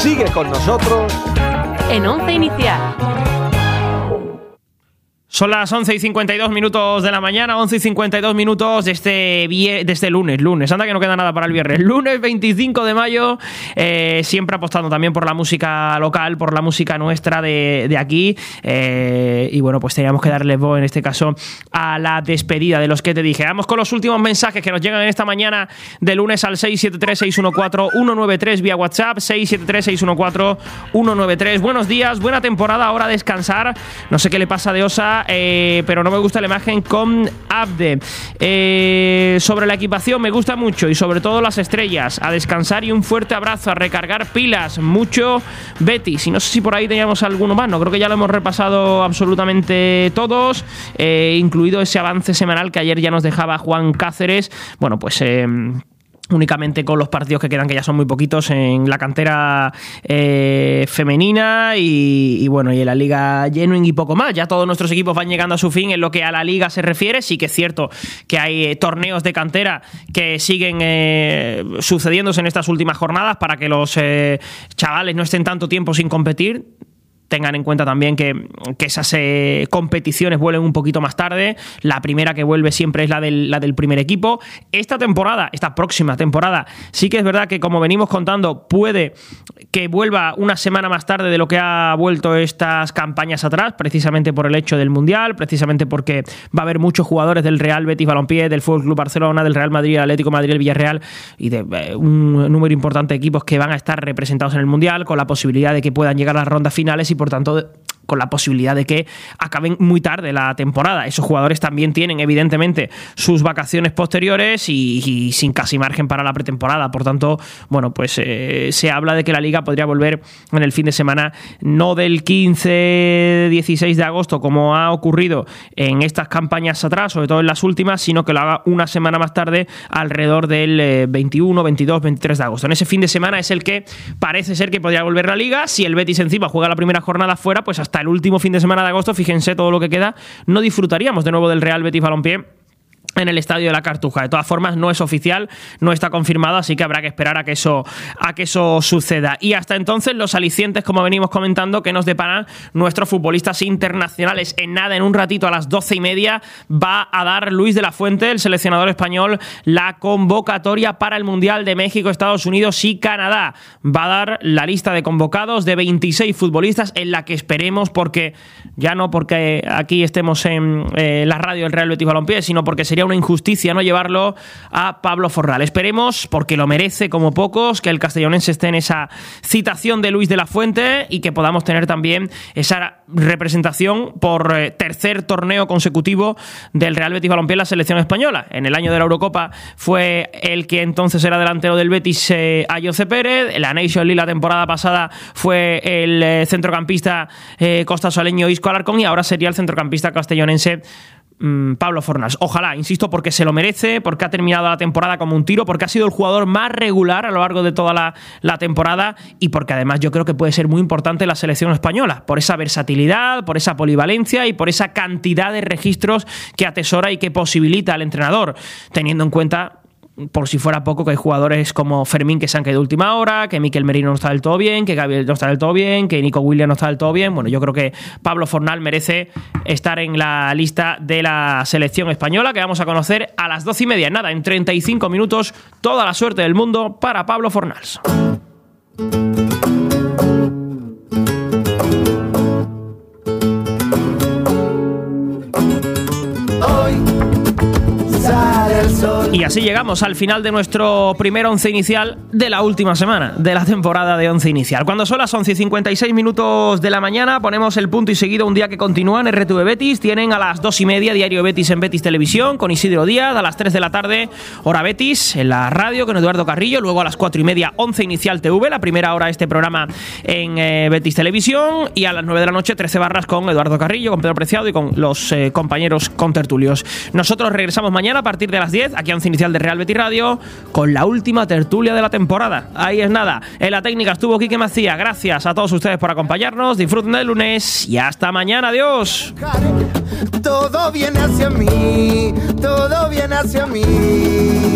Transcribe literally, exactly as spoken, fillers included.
Sigue con nosotros en Once Inicial. Son las once y cincuenta y dos minutos de la mañana, once y cincuenta y dos minutos de este, vie- de este lunes, lunes, anda que no queda nada para el viernes, lunes veinticinco de mayo, eh, siempre apostando también por la música local, por la música nuestra de, de aquí, eh, y bueno, pues teníamos que darle voz en este caso a la despedida de los que te dije. Vamos con los últimos mensajes que nos llegan en esta mañana de lunes al seis siete tres, seis uno cuatro, uno nueve tres vía WhatsApp, seis siete tres, seis uno cuatro, uno nueve tres. Buenos días, buena temporada, ahora a descansar, no sé qué le pasa de Osa, Eh, pero no me gusta la imagen con Abde. Eh, sobre la equipación me gusta mucho y sobre todo las estrellas. A descansar y un fuerte abrazo, a recargar pilas. Mucho Betis. Y no sé si por ahí teníamos alguno más, no creo que ya lo hemos repasado absolutamente todos, eh, incluido ese avance semanal que ayer ya nos dejaba Juan Cáceres. Bueno, pues Eh, únicamente con los partidos que quedan, que ya son muy poquitos, en la cantera eh, femenina y, y bueno, y en la Liga Genuine y poco más. Ya todos nuestros equipos van llegando a su fin en lo que a la Liga se refiere. Sí que es cierto que hay eh, torneos de cantera que siguen eh, sucediéndose en estas últimas jornadas para que los eh, chavales no estén tanto tiempo sin competir. Tengan en cuenta también que, que esas eh, competiciones vuelven un poquito más tarde. La primera que vuelve siempre es la del, la del primer equipo. Esta temporada, esta próxima temporada, sí que es verdad que, como venimos contando, puede que vuelva una semana más tarde de lo que ha vuelto estas campañas atrás, precisamente por el hecho del Mundial, precisamente porque va a haber muchos jugadores del Real Betis Balompié, del Fútbol Club Barcelona, del Real Madrid, Atlético de Madrid, el Villarreal y de eh, un número importante de equipos que van a estar representados en el Mundial, con la posibilidad de que puedan llegar a las rondas finales y por tanto con la posibilidad de que acaben muy tarde la temporada. Esos jugadores también tienen evidentemente sus vacaciones posteriores y, y sin casi margen para la pretemporada. Por tanto, bueno, pues eh, se habla de que la Liga podría volver en el fin de semana, no del quince dieciséis de agosto como ha ocurrido en estas campañas atrás, sobre todo en las últimas, sino que lo haga una semana más tarde, alrededor del eh, veintiuno, veintidós, veintitrés de agosto. En ese fin de semana es el que parece ser que podría volver la Liga. Si el Betis encima juega la primera jornada fuera, pues hasta el último fin de semana de agosto, fíjense todo lo que queda, no disfrutaríamos de nuevo del Real Betis Balompié en el Estadio de la Cartuja. De todas formas, no es oficial, no está confirmado, así que habrá que esperar a que eso, a que eso suceda. Y hasta entonces, los alicientes, como venimos comentando, que nos deparan nuestros futbolistas internacionales. En nada, en un ratito, a las doce y media, va a dar Luis de la Fuente, el seleccionador español, la convocatoria para el Mundial de México, Estados Unidos y Canadá. Va a dar la lista de convocados de veintiséis futbolistas, en la que esperemos, porque ya no porque aquí estemos en eh, la radio del Real Betis Balompié, sino porque sería una injusticia no llevarlo a Pablo Fornal. Esperemos, porque lo merece como pocos, que el castellonense esté en esa citación de Luis de la Fuente y que podamos tener también esa representación por eh, tercer torneo consecutivo del Real Betis Balompié en la selección española. En el año de la Eurocopa fue el que entonces era delantero del Betis, eh, Ayoce Pérez. En la Nation League la temporada pasada fue el eh, centrocampista eh, costasoleño Isco Alarcón, y ahora sería el centrocampista castellonense Pablo Fornals. Ojalá, insisto, porque se lo merece, porque ha terminado la temporada como un tiro, porque ha sido el jugador más regular a lo largo de toda la, la temporada y porque además yo creo que puede ser muy importante la selección española, por esa versatilidad, por esa polivalencia y por esa cantidad de registros que atesora y que posibilita al entrenador, teniendo en cuenta, por si fuera poco, que hay jugadores como Fermín que se han caído de última hora, que Mikel Merino no está del todo bien, que Gabriel no está del todo bien, que Nico Williams no está del todo bien. Bueno, yo creo que Pablo Fornal merece estar en la lista de la selección española, que vamos a conocer a las doce y media. Nada, en treinta y cinco minutos, toda la suerte del mundo para Pablo Fornals. Y así llegamos al final de nuestro primer once inicial de la última semana de la temporada de once inicial. Cuando son las once y cincuenta y seis minutos de la mañana, ponemos el punto y seguido un día que continúa en R T V Betis. Tienen a las dos y media Diario Betis en Betis Televisión con Isidro Díaz, a las tres de la tarde Hora Betis en la radio con Eduardo Carrillo, luego a las cuatro y media once inicial T V, la primera hora de este programa en eh, Betis Televisión, y a las nueve de la noche trece barras con Eduardo Carrillo, con Pedro Preciado y con los eh, compañeros contertulios. Nosotros regresamos mañana a partir de las diez aquí a once inicial de Real Betis Radio con la última tertulia de la temporada. Ahí es nada. En la técnica estuvo Quique Macía. Gracias a todos ustedes por acompañarnos. Disfruten del lunes y hasta mañana. Adiós. Todo viene hacia mí, todo viene hacia mí.